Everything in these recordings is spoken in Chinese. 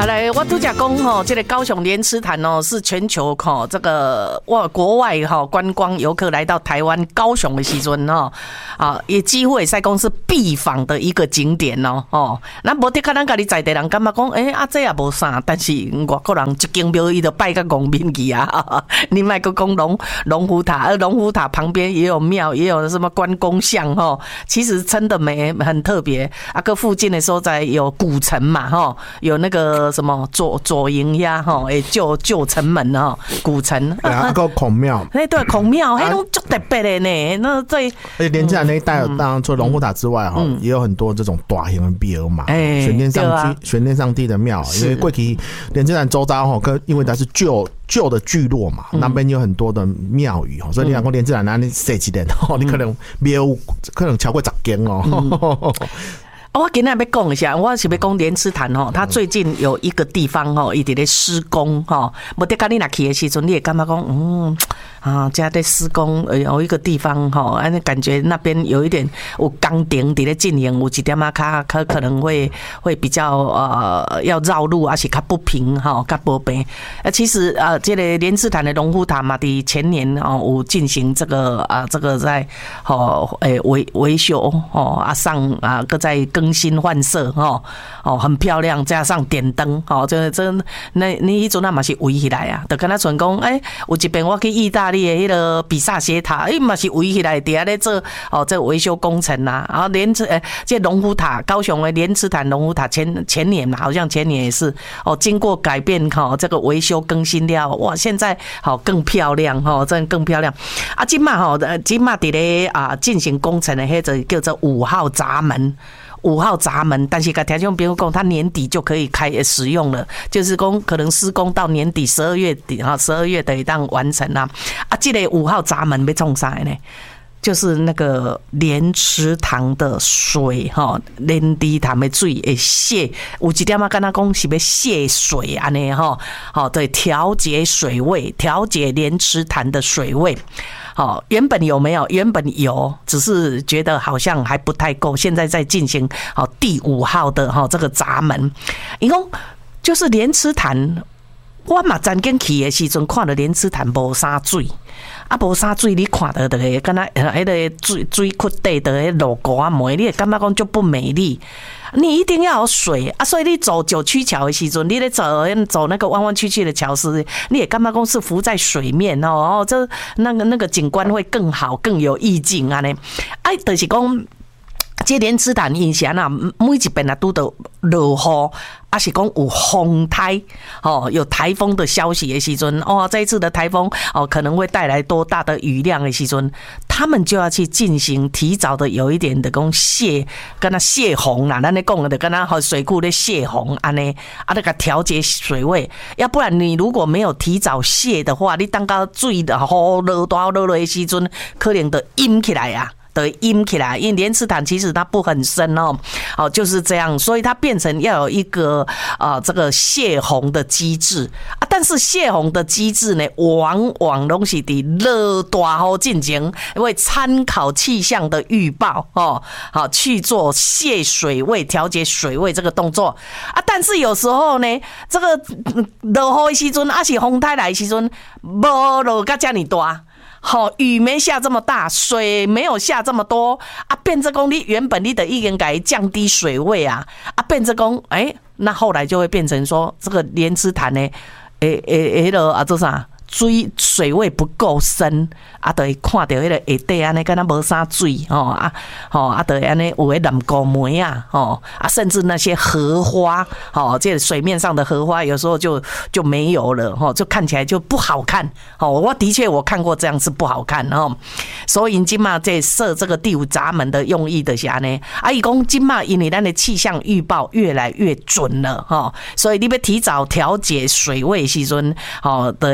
好来，我拄则讲吼，这个高雄莲池潭哦，是全球吼这个国外哈观光游客来到台湾高雄的时阵哦，也几乎会使讲是必访的一个景点哦。那无得看咱家己在地人感觉讲，这也无啥，但是外国人一间庙伊就拜个公民去啊。另外个讲龙虎塔，龙虎塔旁边也有庙，也有什么关公像哈，其实真的很特别啊。个附近的所在有古城嘛哈，有那个什么左营呀哈，旧城门哈，古城啊，个孔庙， 对，孔庙，那种足特别的呢。那在莲池潭那一带，当然除了龙虎塔之外哈，也有很多这种大型的庙嘛，玄天上帝的庙，因为过去莲池潭周遭哈，因为它是旧的聚落嘛，那边有很多的庙宇，所以你讲莲池潭那你设几点，你可能庙可能超过10间哦。 我今天要讲一下，我是要讲莲池潭吼，它最近有一个地方吼，伊伫咧施工吼，无得讲你若去的时阵，你也感觉讲，家在施工，有一个地方吼，安尼感觉那边有一点有工程伫咧进行，有一点可能会比较要绕路，而且较不平吼，较无平。其实这个莲池潭的龙虎塔嘛，伫前年有进行这个在维修上搁在更新换色很漂亮，加上点灯那一阵嘛是围起来啊，就跟他传讲有一遍我去意大利的迄个比萨斜塔，嘛是围起来底下咧做这维修工程啊，然后这龙虎塔，高雄的莲池潭龙虎塔前年嘛，好像前年也是经过改变这个维修更新了，哇，现在更漂亮真的更漂亮啊！今嘛伫咧进行工程的迄个叫做5号闸门。5号闸门，但是跟听众朋友讲，它年底就可以使用了，就是讲可能施工到年底12月底12月的当完成啦。这个5号闸门要创啥呢？就是那个莲池塘的水莲池潭的水会泄，有一点跟他讲是要泄水安尼对，调节水位，调节莲池潭的水位。原本有没有？原本有，只是觉得好像还不太够。现在在进行第5号的这个闸门，因为就是莲池潭，我嘛曾经去的时阵看到莲池潭无啥水，无啥水，你看到的敢若迄个水库底的路沟啊梅，你会感觉讲就不美丽。你一定要有水所以你走九曲桥的时阵，你咧走那个弯弯曲曲的桥时，你也感觉讲是浮在水面这那个景观会更好，更有意境啊呢。就是讲。这莲池潭以前每一遍拄到落雨，是讲有风台有台风的消息的时阵，这一次的台风可能会带来多大的雨量的时阵，他们就要去进行提早的有一点的讲跟它泄洪啦，咱咧讲的跟它水库咧泄洪安尼那个调节水位，要不然你如果没有提早泄的话，你等到水的雨落大落的时阵，可能就淹起来啊。的阴起来，因为莲池潭其实它不很深就是这样，所以它变成要有一个这个泄洪的机制但是泄洪的机制呢，往往都是在热大雨进行，会参考气象的预报去做泄水位、调节水位这个动作但是有时候呢，这个落雨的时阵，是风台来的时阵，无落到这么大。雨没下这么大，水没有下这么多变成讲你原本你的已经该降低水位变成讲那后来就会变成说这个莲池潭呢做啥水位不够深就会看到迄个下底安尼敢若无啥水就会安尼有诶蓝菇梅甚至那些荷花这水面上的荷花有时候就没有了就看起来就不好看我的确我看过这样是不好看所以今嘛在设这个第5闸门的用意的是安尼伊讲今嘛因为咱的气象预报越来越准了所以你要提早调节水位时阵就会比较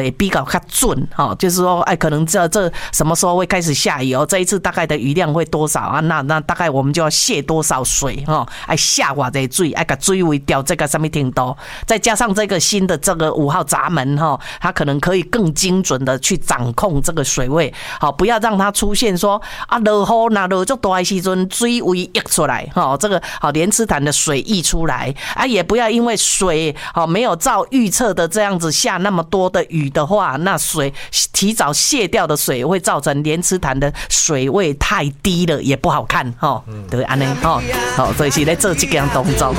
较准就是说可能这什么时候会开始下雨这一次大概的雨量会多少啊？那大概我们就要泄多少水爱下偌济水，爱把水位调这个什么程度，再加上这个新的这个5号闸门它可能可以更精准的去掌控这个水位，不要让它出现说落雨那落足大的时阵水位溢出来这个莲池潭的水溢出来也不要因为水没有照预测的这样子下那么多的雨的话，那水提早泄掉的水会造成莲池潭的水位太低了，也不好看对安尼所以是在做这件动作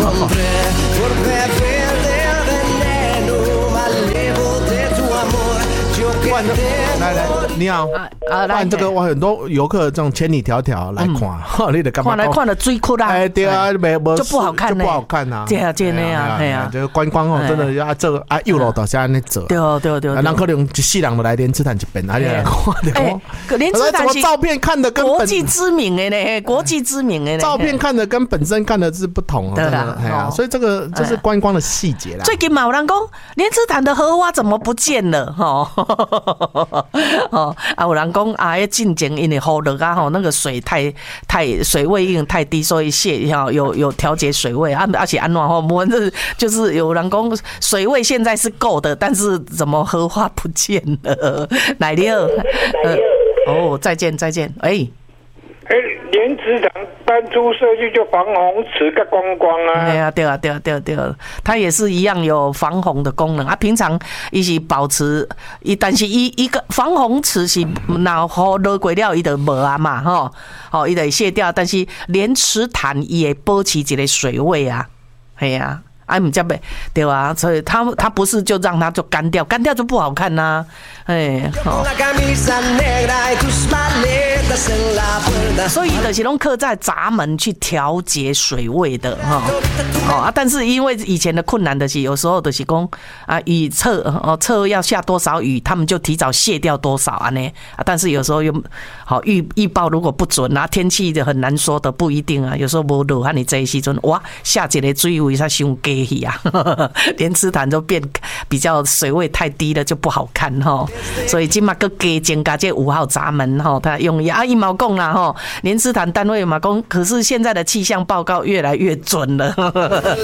来，你好，看这个我很多游客这种千里迢迢来看，你得干嘛？ 看了水窟啦， 对啊， 就不好看， 就不好看呐。 对啊，这样，对啊， 这个观光真的要这个右路到现在在走。 对， 人可能一世人都来莲池潭一遍，而且来看。 莲池潭是照片看的跟国际知名的呢，国际知名的呢， 照片看的跟本身看的是不同对啦， 所以这个就是观光的细节啦。 最近嘛有人讲莲池潭的荷花怎么不见了有人讲进前因为雨落那个水太水位已经太低，所以有调节水位而且安怎我们就是有人讲水位现在是够的，但是怎么荷花不见了？乃利尔再见莲池潭当初设计就防洪池跟观光对啊，它也是一样有防洪的功能平常它是保持但是一个防洪池是那雨落过了它就没嘛它就卸掉，但是莲池潭它会保持一个水位对啊不这样对啊，所以它不是就让它就干掉就不好看所以就是用刻在闸门去调节水位的但是因为以前的困难的是有时候就是说雨测要下多少雨，他们就提早卸掉多少但是有时候又预报如果不准天气的很难说的，不一定有时候没落你这一时阵哇下一个水位才伤低去莲池潭就变比较水位太低了就不好看所以今嘛又加增加这5号闸门他用他嘛讲啦莲池潭单位嘛讲，可是现在的气象报告越来越准了